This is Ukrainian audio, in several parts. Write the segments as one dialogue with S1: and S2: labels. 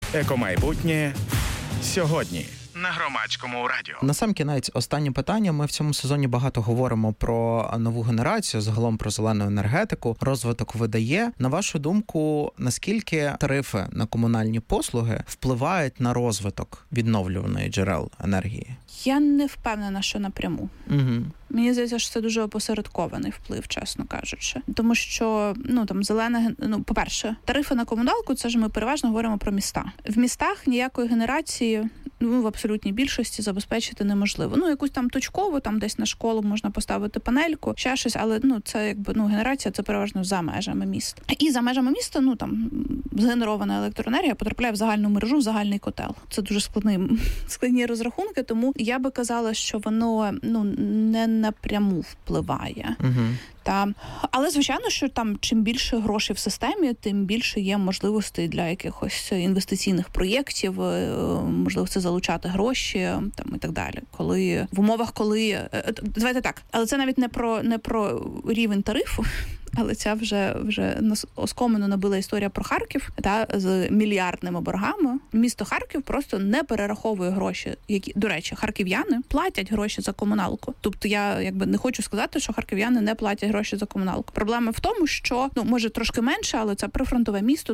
S1: Екомайбутнє сьогодні на Громадському радіо.
S2: Насамкінець, останнє питання. Ми в цьому сезоні багато говоримо про нову генерацію, загалом про зелену енергетику, розвиток видає. На вашу думку, наскільки тарифи на комунальні послуги впливають на розвиток відновлюваної джерел енергії?
S3: Я не впевнена, що напряму.
S2: Угу.
S3: Мені здається, що це дуже опосередкований вплив, чесно кажучи. Тому що, зелена... по-перше, тарифи на комуналку, це ж ми переважно говоримо про міста. В містах ніякої генерації, в абсолютній більшості забезпечити неможливо. Якусь там точкову, там десь на школу можна поставити панельку, ще щось, але, це генерація, це переважно за межами міста. І за межами міста, згенерована електроенергія потрапляє в загальну мережу, в загальний котел. Це дуже складні розрахунки, тому я би казала, що воно, не напряму впливає.
S2: Угу.
S3: Але, звичайно, що там чим більше грошей в системі, тим більше є можливостей для якихось інвестиційних проєктів, можливості залучати гроші і так далі. Давайте так, але це навіть не про рівень тарифу, але ця вже оскомину набила історія про Харків, з мільярдними боргами. Місто Харків просто не перераховує гроші, які, до речі, харків'яни платять гроші за комуналку. Тобто я не хочу сказати, що харків'яни не платять гроші за комуналку. Проблема в тому, що, може трошки менше, але це прифронтове місто,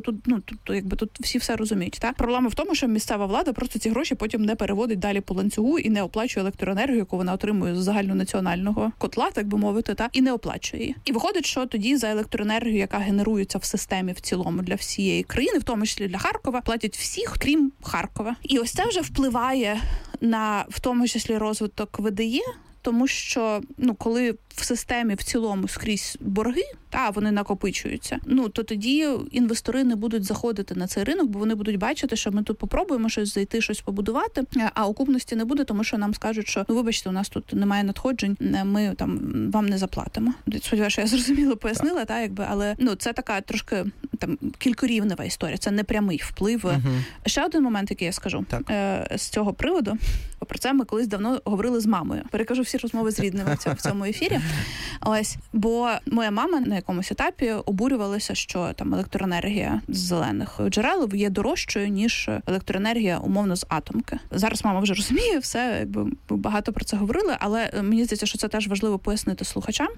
S3: тут всі все розуміють, так? Проблема в тому, що місцева влада просто ці гроші потім не переводить далі по ланцюгу і не оплачує електроенергію, яку вона отримує з загальнонаціонального котла, так би мовити, і не оплачує її. І виходить, що тоді за електроенергію, яка генерується в системі в цілому для всієї країни, в тому числі для Харкова, платять всіх, крім Харкова. І ось це вже впливає на, в тому числі, розвиток ВДЄ, тому що, коли в системі в цілому скрізь борги, вони накопичуються, то тоді інвестори не будуть заходити на цей ринок, бо вони будуть бачити, що ми тут попробуємо щось зайти, щось побудувати, а окупності не буде, тому що нам скажуть, що, вибачте, у нас тут немає надходжень, ми вам не заплатимо. Сподіваюся, що я зрозуміло пояснила, але це така трошки кількорівнева історія, це не прямий вплив.
S2: Угу.
S3: Ще один момент, який я скажу з цього приводу, про це ми колись давно говорили з мамою. Перекажу всі розмови з рідними в цьому ефірі. Ось, бо моя мама на якомусь етапі обурювалася, що електроенергія з зелених джерел є дорожчою, ніж електроенергія, умовно, з атомки. Зараз мама вже розуміє все, багато про це говорили, але мені здається, що це теж важливо пояснити слухачам,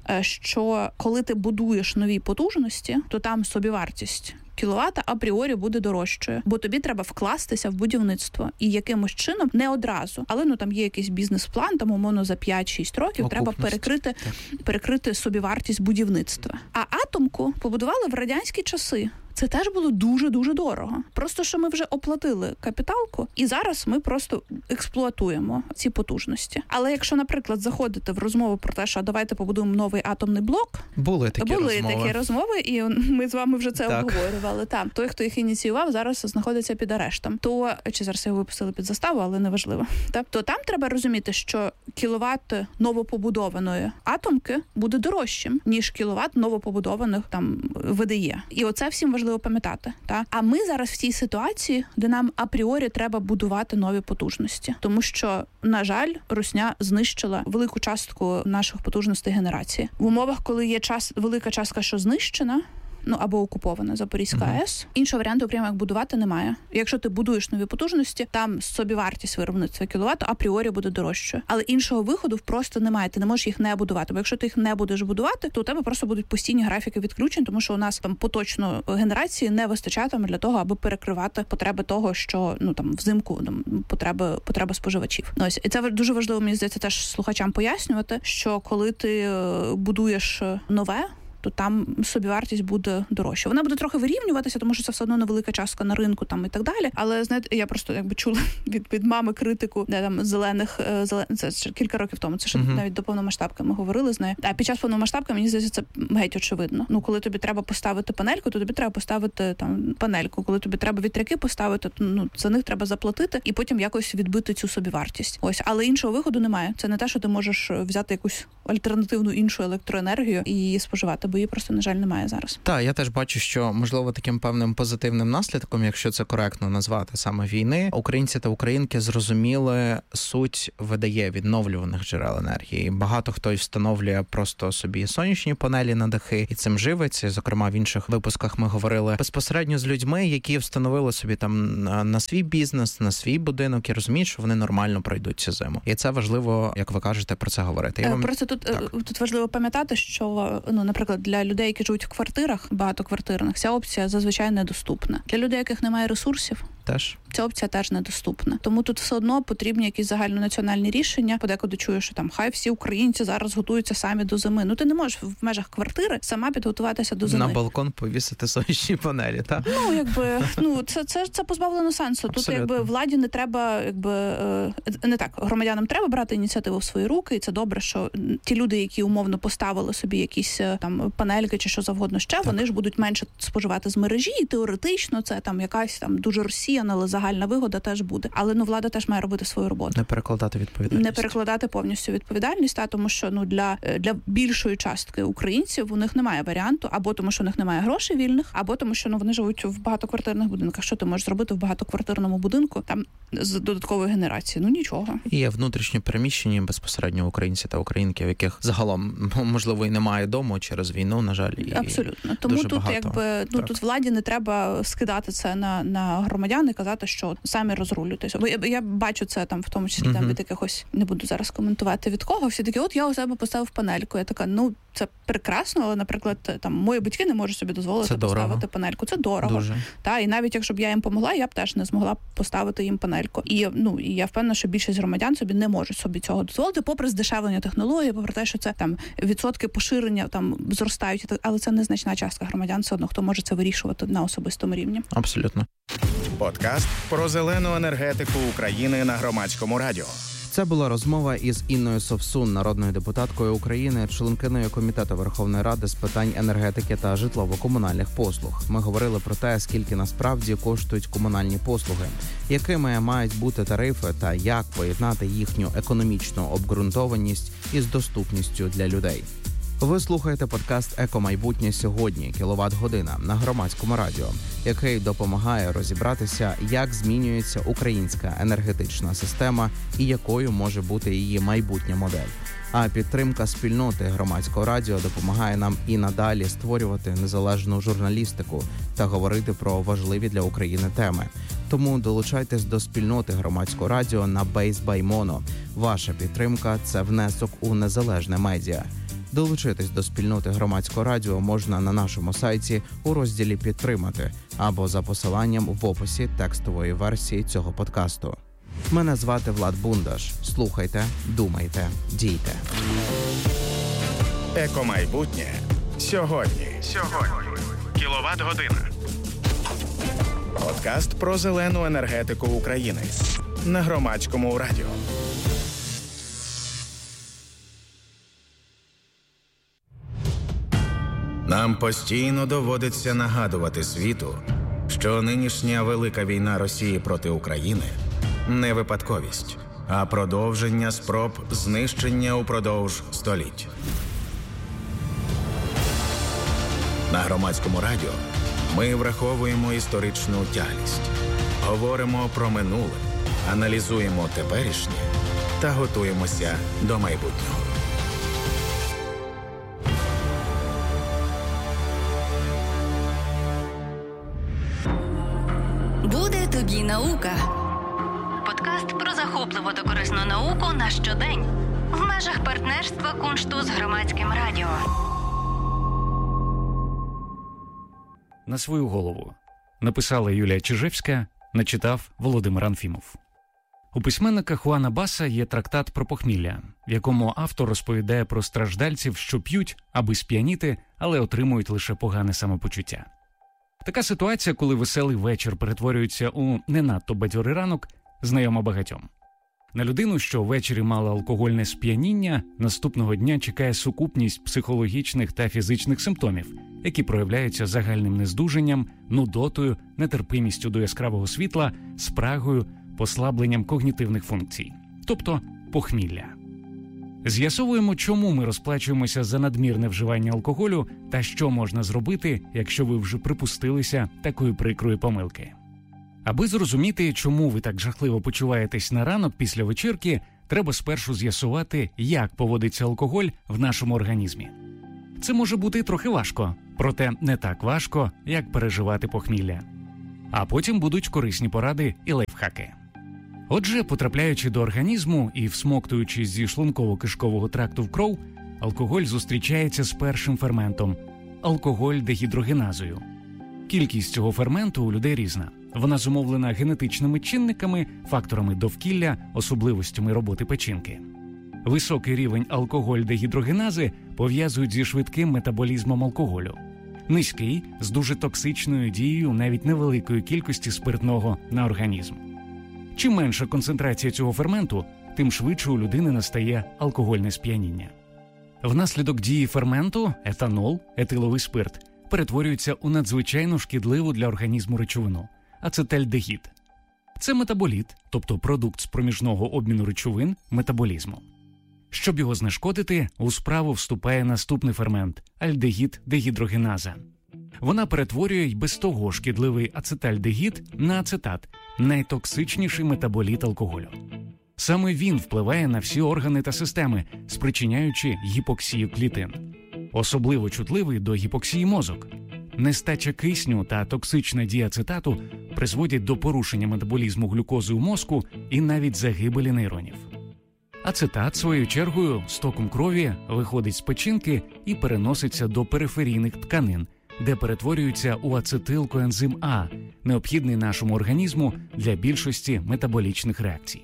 S3: що коли ти будуєш нові потужності, то там собівартість кіловата апріорі буде дорожчою, бо тобі треба вкластися в будівництво і якимось чином, не одразу, але там є якийсь бізнес-план, умовно за 5-6 років треба перекрити собівартість будівництва. А атомку побудували в радянські часи. Це теж було дуже-дуже дорого. Просто, що ми вже оплатили капіталку, і зараз ми просто експлуатуємо ці потужності. Але якщо, наприклад, заходити в розмову про те, що давайте побудуємо новий атомний блок, були такі розмови, і ми з вами вже це обговорювали. Той, хто їх ініціював, зараз знаходиться під арештом. Чи зараз його випустили під заставу, але неважливо. То там треба розуміти, що кіловат новопобудованої атомки буде дорожчим, ніж кіловат новопобудованих ВДЄ. І оце всім важливо пам'ятати. А ми зараз в цій ситуації, де нам апріорі треба будувати нові потужності. Тому що, на жаль, Русня знищила велику частку наших потужностей генерації. В умовах, коли є велика частка, що знищена, або окупована Запорізька АЕС. Іншого варіанту прямо як будувати немає. Якщо ти будуєш нові потужності, там собівартість виробництва кіловат апріорі буде дорожчою. Але іншого виходу просто немає. Ти не можеш їх не будувати. Бо якщо ти їх не будеш будувати, то у тебе просто будуть постійні графіки відключень, тому що у нас поточно генерації не вистачатиме для того, аби перекривати потреби того, що взимку потреби споживачів. Ось і це дуже важливо, мені здається, теж слухачам пояснювати, що коли ти будуєш нове, то там собівартість буде дорожча. Вона буде трохи вирівнюватися, тому що це все одно невелика частка на ринку і так далі. Але, знаєте, я просто чула від мами критику, де зелених, це ще кілька років тому, це ще навіть до повномасштабки ми говорили з нею. А під час повномасштабки, мені здається, це геть очевидно. Коли тобі треба поставити панельку, то тобі треба поставити панельку. Коли тобі треба вітряки поставити, то за них треба заплатити і потім якось відбити цю собівартість. Ось, але іншого виходу немає. Це не те, що ти можеш взяти якусь альтернативну іншу електроенергію і її споживати, бо її просто, на жаль, немає зараз.
S2: Так, я теж бачу, що, можливо, таким певним позитивним наслідком, якщо це коректно назвати саме війни, українці та українки зрозуміли суть ВДЄ, відновлюваних джерел енергії. Багато хто встановлює просто собі сонячні панелі на дахи і цим живиться. Зокрема, в інших випусках ми говорили безпосередньо з людьми, які встановили собі там на свій бізнес, на свій будинок і розуміють, що вони нормально пройдуть цю зиму. І це важливо, як ви кажете, про це говорити.
S3: Просто тут важливо пам'ятати, що, наприклад, для людей, які живуть в квартирах, багатоквартирних, ця опція зазвичай недоступна. Для людей, яких немає ресурсів, ця опція теж недоступна. Тому тут все одно потрібні якісь загальнонаціональні рішення. Подекуди чую, що там хай всі українці зараз готуються самі до зими. Ти не можеш в межах квартири сама підготуватися до зими.
S2: На балкон повісити сонячні панелі, так?
S3: Це позбавлено сенсу.
S2: Абсолютно.
S3: Тут владі не треба, не так, громадянам треба брати ініціативу в свої руки, і це добре, що ті люди, які умовно поставили собі якісь там панельки чи що завгодно ще, вони ж будуть менше споживати з мережі, і теоретично це там якась там дуже розсіяна, але загальна вигода теж буде. Але влада теж має робити свою роботу.
S2: Не перекладати відповідальність.
S3: Не перекладати повністю відповідальність, тому що для більшої частки українців у них немає варіанту, або тому, що у них немає грошей вільних, або тому, що вони живуть в багатоквартирних будинках. Що ти можеш зробити в багатоквартирному будинку там з додаткової генерації? Нічого.
S2: І є внутрішньо переміщені безпосередньо українці та українки, в яких загалом, можливо, і немає дому через війну, на жаль.
S3: Абсолютно. Тому тут тут владі не треба скидати це на громадян і казати, що самі розрулюйтесь. Бо я бачу це там в тому числі там від якихось, не буду зараз коментувати від кого, всі такі, я у себе поставив панельку. Я така, це прекрасно, але, наприклад, там мої батьки не можуть собі дозволити поставити панельку. Це дорого.
S2: Дуже.
S3: І навіть якщо б я їм помогла, я б теж не змогла поставити їм панельку. І я впевнена, що більшість громадян собі не можуть собі цього дозволити, попри здешевлення технологій, попри те, що це там відсотки поширення там зростають, але це незначна частка громадян все одно, хто може це вирішувати на особистому рівні.
S2: Абсолютно.
S1: Подкаст про зелену енергетику України на Громадському радіо.
S2: Це була розмова із Інною Совсун, народною депутаткою України, членкиною Комітету Верховної Ради з питань енергетики та житлово-комунальних послуг. Ми говорили про те, скільки насправді коштують комунальні послуги, якими мають бути тарифи та як поєднати їхню економічну обґрунтованість із доступністю для людей. Ви слухаєте подкаст «Екомайбутнє сьогодні. Кіловат-година» на Громадському радіо, який допомагає розібратися, як змінюється українська енергетична система і якою може бути її майбутня модель. А підтримка спільноти Громадського радіо допомагає нам і надалі створювати незалежну журналістику та говорити про важливі для України теми. Тому долучайтесь до спільноти Громадського радіо на Base by Mono. Ваша підтримка – це внесок у незалежне медіа. Долучитись до спільноти Громадського радіо можна на нашому сайті у розділі «Підтримати» або за посиланням в описі текстової версії цього подкасту. Мене звати Влад Бундаш. Слухайте, думайте, дійте.
S1: Екомайбутнє сьогодні. Кіловат-година. Подкаст про зелену енергетику України на Громадському радіо. Нам постійно доводиться нагадувати світу, що нинішня велика війна Росії проти України не випадковість, а продовження спроб знищення упродовж століть. На Громадському радіо ми враховуємо історичну тяглість, говоримо про минуле, аналізуємо теперішнє та готуємося до майбутнього.
S4: Буде тобі наука. Подкаст про захопливу та корисну науку на щодень. В межах партнерства Куншту з Громадським радіо.
S5: На свою голову. Написала Юлія Чижевська, начитав Володимир Анфімов. У письменника Хуана Баса є трактат про похмілля, в якому автор розповідає про страждальців, що п'ють, аби сп'яніти, але отримують лише погане самопочуття. Така ситуація, коли веселий вечір перетворюється у не надто бадьорий ранок, знайома багатьом. На людину, що ввечері мала алкогольне сп'яніння, наступного дня чекає сукупність психологічних та фізичних симптомів, які проявляються загальним нездужанням, нудотою, нетерпимістю до яскравого світла, спрагою, послабленням когнітивних функцій, тобто похмілля. З'ясовуємо, чому ми розплачуємося за надмірне вживання алкоголю та що можна зробити, якщо ви вже припустилися такої прикрої помилки. Аби зрозуміти, чому ви так жахливо почуваєтесь на ранок після вечірки, треба спершу з'ясувати, як поводиться алкоголь в нашому організмі. Це може бути трохи важко, проте не так важко, як переживати похмілля. А потім будуть корисні поради і лайфхаки. Отже, потрапляючи до організму і всмоктуючись зі шлунково-кишкового тракту в кров, алкоголь зустрічається з першим ферментом – алкоголь-дегідрогеназою. Кількість цього ферменту у людей різна. Вона зумовлена генетичними чинниками, факторами довкілля, особливостями роботи печінки. Високий рівень алкоголь-дегідрогенази пов'язують зі швидким метаболізмом алкоголю. Низький – з дуже токсичною дією навіть невеликої кількості спиртного на організм. Чим менша концентрація цього ферменту, тим швидше у людини настає алкогольне сп'яніння. Внаслідок дії ферменту етанол, етиловий спирт, перетворюється у надзвичайно шкідливу для організму речовину – ацетальдегід. Це метаболіт, тобто продукт з проміжного обміну речовин метаболізму. Щоб його знешкодити, у справу вступає наступний фермент – альдегід-дегідрогеназа. Вона перетворює й без того шкідливий ацетальдегід на ацетат – найтоксичніший метаболіт алкоголю. Саме він впливає на всі органи та системи, спричиняючи гіпоксію клітин. Особливо чутливий до гіпоксії мозок. Нестача кисню та токсична дія ацетату призводять до порушення метаболізму глюкози у мозку і навіть загибелі нейронів. Ацетат, своєю чергою, стоком крові виходить з печінки і переноситься до периферійних тканин, де перетворюється у ацетилкоензим А, необхідний нашому організму для більшості метаболічних реакцій.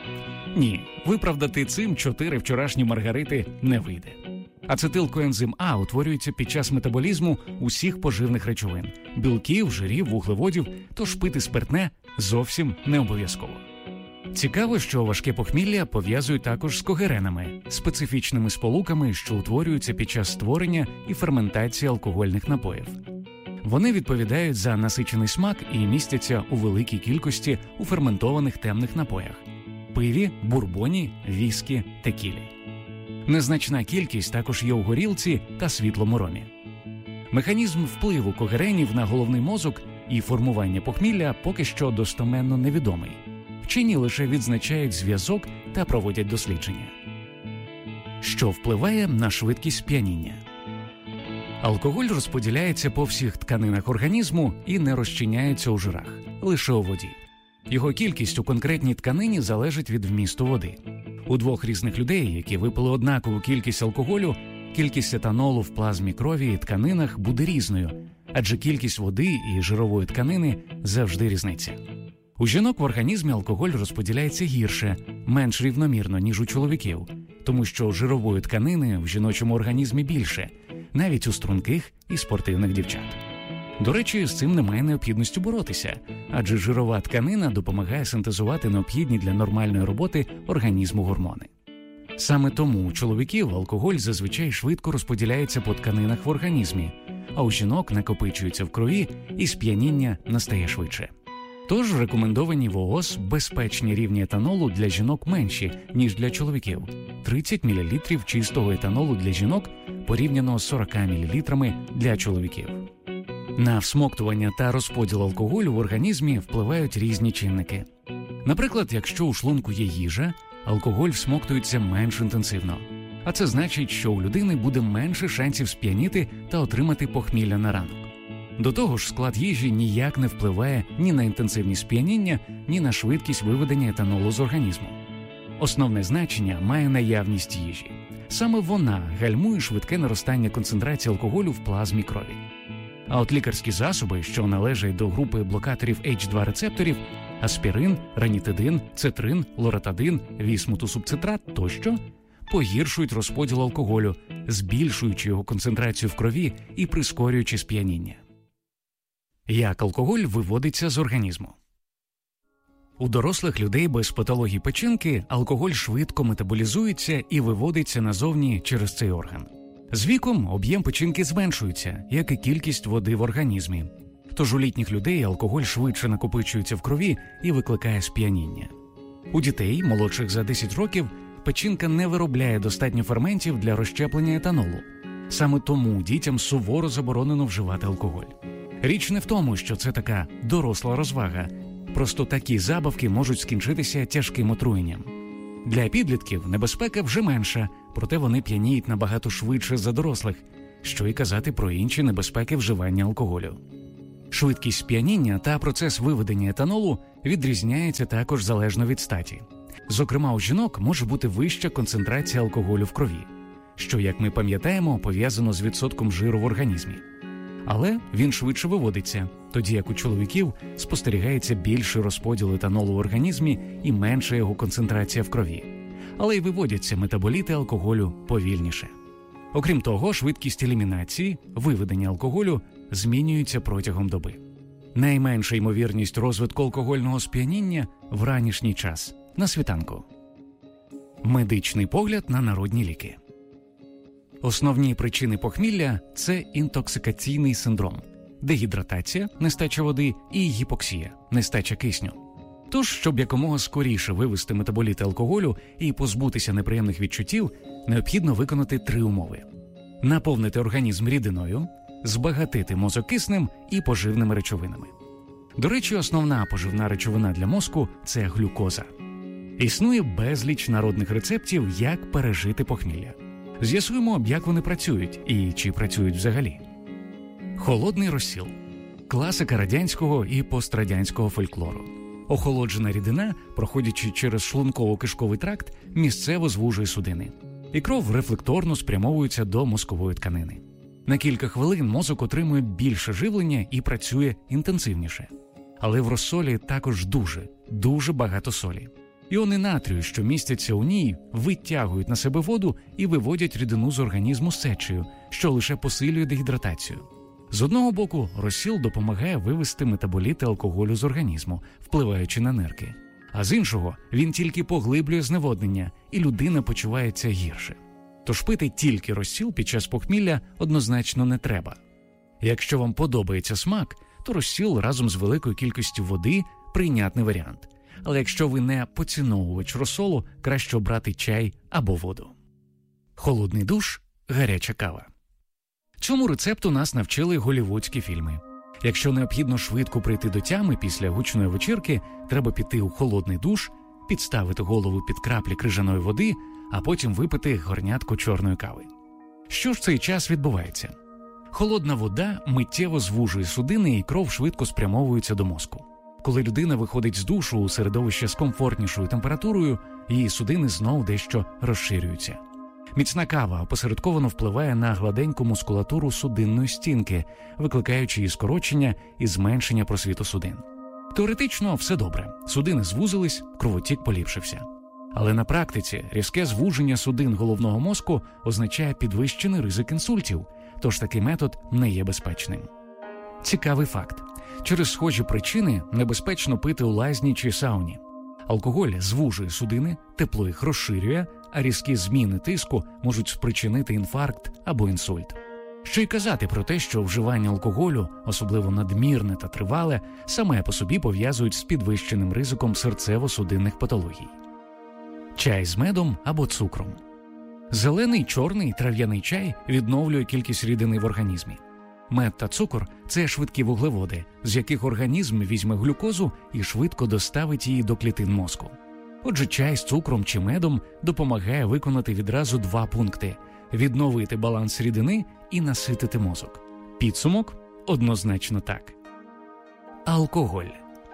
S5: Ні, виправдати цим 4 вчорашні маргарити не вийде. Ацетилкоензим А утворюється під час метаболізму усіх поживних речовин – білків, жирів, вуглеводів, тож пити спиртне зовсім не обов'язково. Цікаво, що важке похмілля пов'язують також з когеренами – специфічними сполуками, що утворюються під час створення і ферментації алкогольних напоїв. Вони відповідають за насичений смак і містяться у великій кількості у ферментованих темних напоях – пиві, бурбоні, віскі, текілі. Незначна кількість також є у горілці та світлому ромі. Механізм впливу когеренів на головний мозок і формування похмілля поки що достеменно невідомий. Вчені лише відзначають зв'язок та проводять дослідження. Що впливає на швидкість сп'яніння? Алкоголь розподіляється по всіх тканинах організму і не розчиняється у жирах, лише у воді. Його кількість у конкретній тканині залежить від вмісту води. У 2 різних людей, які випили однакову кількість алкоголю, кількість етанолу в плазмі крові і тканинах буде різною, адже кількість води і жирової тканини завжди різниця. У жінок в організмі алкоголь розподіляється гірше, менш рівномірно, ніж у чоловіків, тому що жирової тканини в жіночому організмі більше, навіть у струнких і спортивних дівчат. До речі, з цим немає необхідності боротися, адже жирова тканина допомагає синтезувати необхідні для нормальної роботи організму гормони. Саме тому у чоловіків алкоголь зазвичай швидко розподіляється по тканинах в організмі, а у жінок накопичується в крові і сп'яніння настає швидше. Тож рекомендовані ВООЗ безпечні рівні етанолу для жінок менші, ніж для чоловіків – 30 мл чистого етанолу для жінок порівняно з 40 мл для чоловіків. На всмоктування та розподіл алкоголю в організмі впливають різні чинники. Наприклад, якщо у шлунку є їжа, алкоголь всмоктується менш інтенсивно. А це значить, що у людини буде менше шансів сп'яніти та отримати похмілля на ранок. До того ж, склад їжі ніяк не впливає ні на інтенсивність сп'яніння, ні на швидкість виведення етанолу з організму. Основне значення має наявність їжі. Саме вона гальмує швидке наростання концентрації алкоголю в плазмі крові. А от лікарські засоби, що належать до групи блокаторів H2-рецепторів – аспірин, ранітидин, цетрин, лоратадин, вісмутусубцитрат тощо – погіршують розподіл алкоголю, збільшуючи його концентрацію в крові і прискорюючи сп'яніння. Як алкоголь виводиться з організму? У дорослих людей без патології печінки алкоголь швидко метаболізується і виводиться назовні через цей орган. З віком об'єм печінки зменшується, як і кількість води в організмі. Тож у літніх людей алкоголь швидше накопичується в крові і викликає сп'яніння. У дітей, молодших за 10 років, печінка не виробляє достатньо ферментів для розщеплення етанолу. Саме тому дітям суворо заборонено вживати алкоголь. Річ не в тому, що це така доросла розвага. Просто такі забавки можуть скінчитися тяжким отруєнням. Для підлітків небезпека вже менша, проте вони п'яніють набагато швидше за дорослих, що й казати про інші небезпеки вживання алкоголю. Швидкість сп'яніння та процес виведення етанолу відрізняється також залежно від статі. Зокрема, у жінок може бути вища концентрація алкоголю в крові, що, як ми пам'ятаємо, пов'язано з відсотком жиру в організмі. Але він швидше виводиться, тоді як у чоловіків спостерігається більший розподіл етанолу в організмі і менша його концентрація в крові. Але й виводяться метаболіти алкоголю повільніше. Окрім того, швидкість елімінації, виведення алкоголю змінюється протягом доби. Найменша ймовірність розвитку алкогольного сп'яніння в ранішній час, на світанку. Медичний погляд на народні ліки. Основні причини похмілля – це інтоксикаційний синдром, дегідратація, нестача води і гіпоксія, нестача кисню. Тож, щоб якомога скоріше вивести метаболіти алкоголю і позбутися неприємних відчуттів, необхідно виконати 3 умови. Наповнити організм рідиною, збагатити мозок киснем і поживними речовинами. До речі, основна поживна речовина для мозку – це глюкоза. Існує безліч народних рецептів, як пережити похмілля. З'ясуємо, як вони працюють і чи працюють взагалі. Холодний розсіл – класика радянського і пострадянського фольклору. Охолоджена рідина, проходячи через шлунково-кишковий тракт, місцево звужує судини. І кров рефлекторно спрямовується до мозкової тканини. На кілька хвилин мозок отримує більше живлення і працює інтенсивніше. Але в розсолі також дуже багато солі. Іони натрію, що містяться у ній, витягують на себе воду і виводять рідину з організму сечею, що лише посилює дегідратацію. З одного боку, розсіл допомагає вивести метаболіти алкоголю з організму, впливаючи на нирки. А з іншого, він тільки поглиблює зневоднення, і людина почувається гірше. Тож пити тільки розсіл під час похмілля однозначно не треба. Якщо вам подобається смак, то розсіл разом з великою кількістю води – прийнятний варіант. Але якщо ви не поціновувач розсолу, краще обрати чай або воду. Холодний душ – гаряча кава. Цьому рецепту нас навчили голлівудські фільми. Якщо необхідно швидко прийти до тями після гучної вечірки, треба піти у холодний душ, підставити голову під краплі крижаної води, а потім випити горнятку чорної кави. Що ж в цей час відбувається? Холодна вода миттєво звужує судини і кров швидко спрямовується до мозку. Коли людина виходить з душу у середовище з комфортнішою температурою, її судини знову дещо розширюються. Міцна кава опосередковано впливає на гладеньку мускулатуру судинної стінки, викликаючи її скорочення і зменшення просвіту судин. Теоретично все добре, судини звузились, кровотік поліпшився. Але на практиці різке звуження судин головного мозку означає підвищений ризик інсультів, тож такий метод не є безпечним. Цікавий факт. Через схожі причини небезпечно пити у лазні чи сауні. Алкоголь звужує судини, тепло їх розширює, а різкі зміни тиску можуть спричинити інфаркт або інсульт. Що й казати про те, що вживання алкоголю, особливо надмірне та тривале, саме по собі пов'язують з підвищеним ризиком серцево-судинних патологій. Чай з медом або цукром. Зелений, чорний і трав'яний чай відновлює кількість рідини в організмі. Мед та цукор – це швидкі вуглеводи, з яких організм візьме глюкозу і швидко доставить її до клітин мозку. Отже, чай з цукром чи медом допомагає виконати відразу 2 пункти – відновити баланс рідини і наситити мозок. Підсумок – однозначно так. Алкоголь.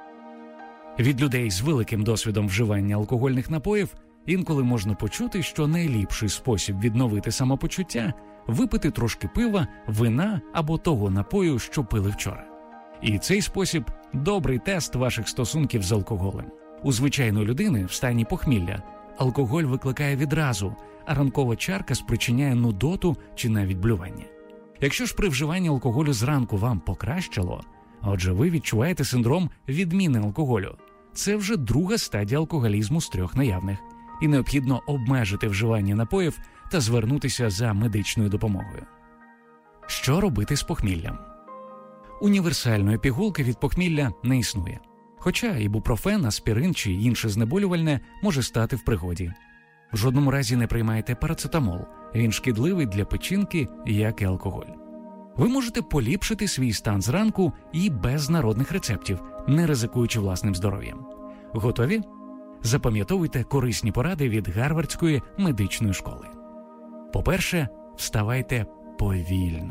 S5: Від людей з великим досвідом вживання алкогольних напоїв інколи можна почути, що найліпший спосіб відновити самопочуття – випити трошки пива, вина або того напою, що пили вчора. І цей спосіб – добрий тест ваших стосунків з алкоголем. У звичайної людини в стані похмілля алкоголь викликає відразу, а ранкова чарка спричиняє нудоту чи навіть блювання. Якщо ж при вживанні алкоголю зранку вам покращило, отже ви відчуваєте синдром відміни алкоголю. Це вже друга стадія алкоголізму з 3 наявних, і необхідно обмежити вживання напоїв та звернутися за медичною допомогою. Що робити з похміллям? Універсальної пігулки від похмілля не існує. Хоча ібупрофен, аспірин чи інше знеболювальне може стати в пригоді. В жодному разі не приймайте парацетамол. Він шкідливий для печінки, як і алкоголь. Ви можете поліпшити свій стан зранку і без народних рецептів, не ризикуючи власним здоров'ям. Готові? Запам'ятовуйте корисні поради від Гарвардської медичної школи. По-перше, вставайте повільно.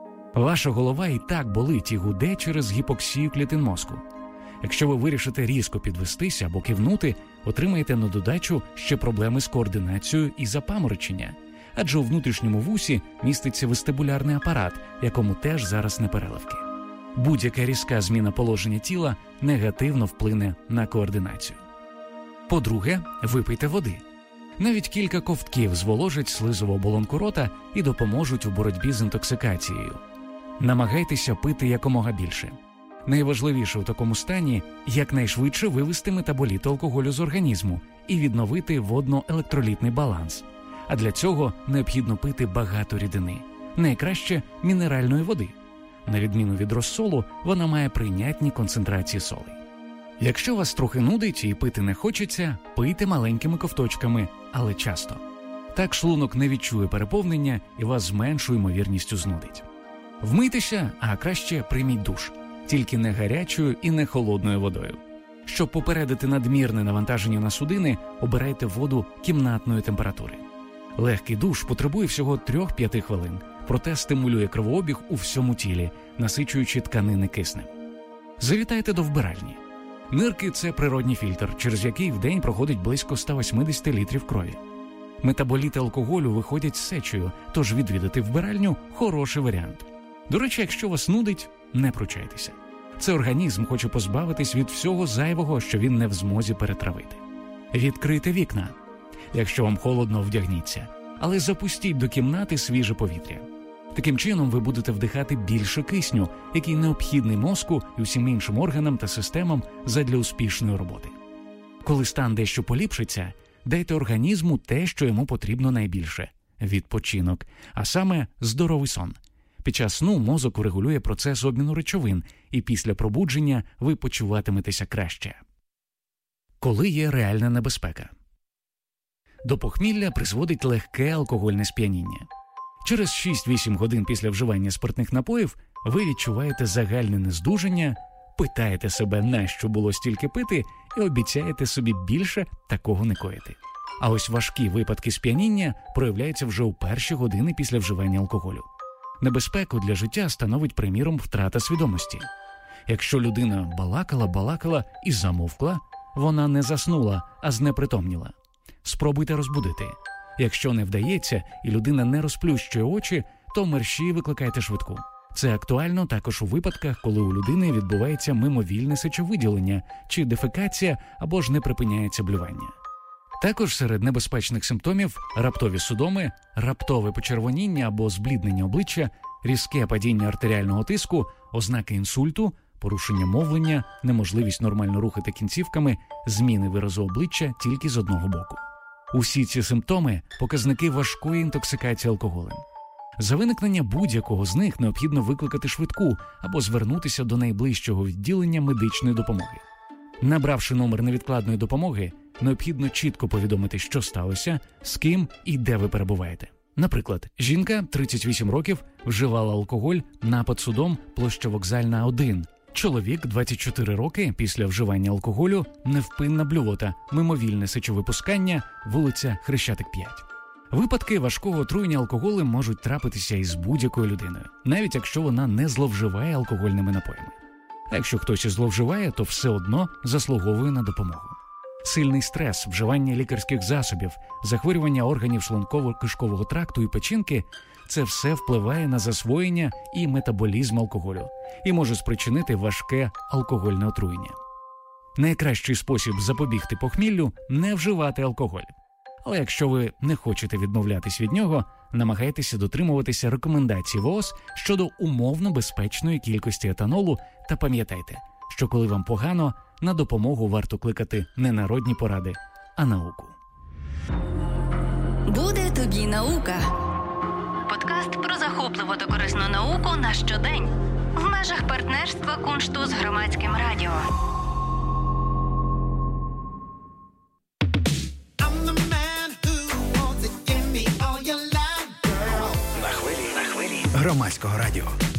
S5: Ваша голова і так болить і гуде через гіпоксію клітин мозку. Якщо ви вирішите різко підвестися або кивнути, отримаєте на додачу ще проблеми з координацією і запаморочення, адже у внутрішньому вусі міститься вестибулярний апарат, якому теж зараз не переливки. Будь-яка різка зміна положення тіла негативно вплине на координацію. По-друге, випийте води. Навіть кілька ковтків зволожать слизову оболонку рота і допоможуть у боротьбі з інтоксикацією. Намагайтеся пити якомога більше. Найважливіше у такому стані – якнайшвидше вивести метаболіт алкоголю з організму і відновити водно-електролітний баланс. А для цього необхідно пити багато рідини, найкраще мінеральної води. На відміну від розсолу, вона має прийнятні концентрації солей. Якщо вас трохи нудить і пити не хочеться, пийте маленькими ковточками, але часто. Так шлунок не відчує переповнення і вас з меншою ймовірністю знудить. Вмийтеся, а краще прийміть душ. Тільки не гарячою і не холодною водою. Щоб попередити надмірне навантаження на судини, обирайте воду кімнатної температури. Легкий душ потребує всього 3-5 хвилин, проте стимулює кровообіг у всьому тілі, насичуючи тканини киснем. Завітайте до вбиральні. Нирки – це природній фільтр, через який в день проходить близько 180 літрів крові. Метаболіти алкоголю виходять з сечею, тож відвідати вбиральню – хороший варіант. До речі, якщо вас нудить, не пручайтеся. Це організм хоче позбавитись від всього зайвого, що він не в змозі перетравити. Відкрийте вікна. Якщо вам холодно, вдягніться. Але запустіть до кімнати свіже повітря. Таким чином ви будете вдихати більше кисню, який необхідний мозку і усім іншим органам та системам задля успішної роботи. Коли стан дещо поліпшиться, дайте організму те, що йому потрібно найбільше – відпочинок, а саме здоровий сон. Під час сну мозок регулює процес обміну речовин, і після пробудження ви почуватиметеся краще. Коли є реальна небезпека? До похмілля призводить легке алкогольне сп'яніння. Через 6-8 годин після вживання спиртних напоїв ви відчуваєте загальне нездужання, питаєте себе, нащо було стільки пити, і обіцяєте собі більше такого не коїти. А ось важкі випадки сп'яніння проявляються вже у перші години після вживання алкоголю. Небезпеку для життя становить, приміром, втрата свідомості. Якщо людина балакала і замовкла, вона не заснула, а знепритомніла. Спробуйте розбудити. Якщо не вдається і людина не розплющує очі, то мерщій викликайте швидку. Це актуально також у випадках, коли у людини відбувається мимовільне сечовиділення чи дефекація або ж не припиняється блювання. Також серед небезпечних симптомів раптові судоми, раптове почервоніння або збліднення обличчя, різке падіння артеріального тиску, ознаки інсульту, порушення мовлення, неможливість нормально рухати кінцівками, зміни виразу обличчя тільки з одного боку. Усі ці симптоми – показники важкої інтоксикації алкоголем. За виникнення будь-якого з них необхідно викликати швидку або звернутися до найближчого відділення медичної допомоги. Набравши номер невідкладної допомоги, необхідно чітко повідомити, що сталося, з ким і де ви перебуваєте. Наприклад, жінка, 38 років, вживала алкоголь, напад судом, площа Вокзальна, 1. Чоловік, 24 роки, після вживання алкоголю, невпинна блювота, мимовільне сечовипускання, вулиця Хрещатик, 5. Випадки важкого отруєння алкоголем можуть трапитися із будь-якою людиною, навіть якщо вона не зловживає алкогольними напоями. А якщо хтось і зловживає, то все одно заслуговує на допомогу. Сильний стрес, вживання лікарських засобів, захворювання органів шлунково-кишкового тракту і печінки – це все впливає на засвоєння і метаболізм алкоголю і може спричинити важке алкогольне отруєння. Найкращий спосіб запобігти похміллю – не вживати алкоголь. Але якщо ви не хочете відмовлятись від нього, намагайтеся дотримуватися рекомендацій ВООЗ щодо умовно безпечної кількості етанолу та пам'ятайте, що коли вам погано, на допомогу варто кликати не народні поради, а науку.
S4: Буде тобі наука. Подкаст про захопливу та корисну науку на щодень. В межах партнерства Куншту з Громадським радіо.
S6: I'm the man who
S1: Громадського радіо.